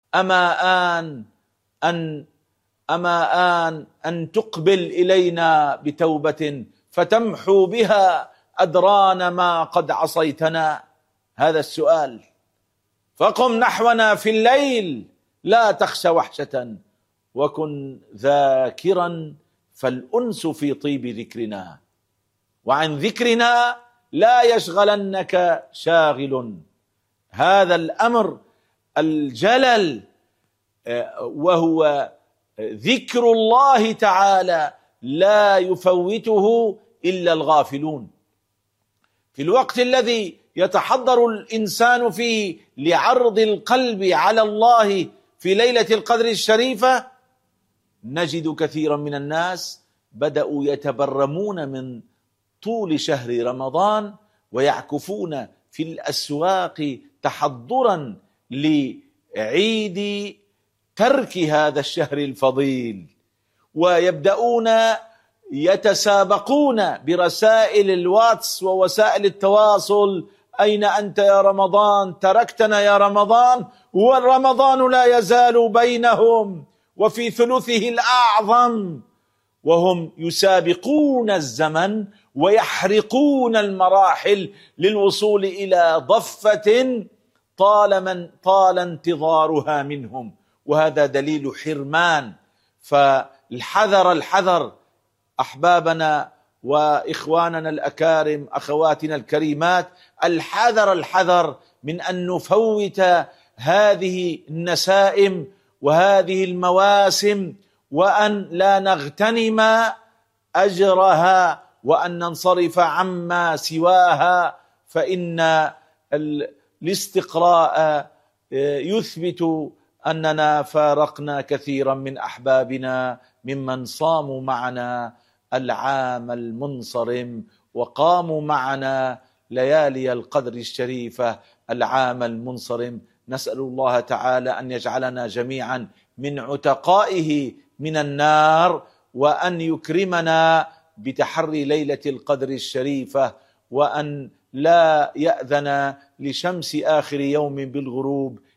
أما آن أن أما آن أن تقبل إلينا بتوبة فتمحو بها أدران ما قد عصيتنا؟ هذا السؤال. فقم نحونا في الليل لا تخش وحشة، وكن ذاكرا فالأنس في طيب ذكرنا، وعن ذكرنا لا يشغلنك شاغل. هذا الأمر الجلل وهو ذكر الله تعالى لا يفوته إلا الغافلون. في الوقت الذي يتحضر الإنسان فيه لعرض القلب على الله في ليلة القدر الشريفة، نجد كثيرا من الناس بدأوا يتبرمون من طول شهر رمضان ويعكفون في الأسواق تحضرا لعيد ترك هذا الشهر الفضيل، ويبدأون يتسابقون برسائل الواتس ووسائل التواصل: أين أنت يا رمضان؟ تركتنا يا رمضان. والرمضان لا يزال بينهم وفي ثلثه الأعظم، وهم يسابقون الزمن ويحرقون المراحل للوصول إلى ضفة طال انتظارها منهم، وهذا دليل حرمان. فالحذر الحذر أحبابنا وإخواننا الأكارم، أخواتنا الكريمات، الحذر الحذر من أن نفوت هذه النسائم وهذه المواسم، وأن لا نغتنم أجرها، وأن ننصرف عما سواها، فإن الاستقراء يثبت أننا فارقنا كثيرا من أحبابنا ممن صاموا معنا العام المنصرم وقاموا معنا ليالي القدر الشريفة العام المنصرم. نسأل الله تعالى أن يجعلنا جميعا من عتقائه من النار، وأن يكرمنا بتحري ليلة القدر الشريفة، وأن لا يأذن لشمس آخر يوم بالغروب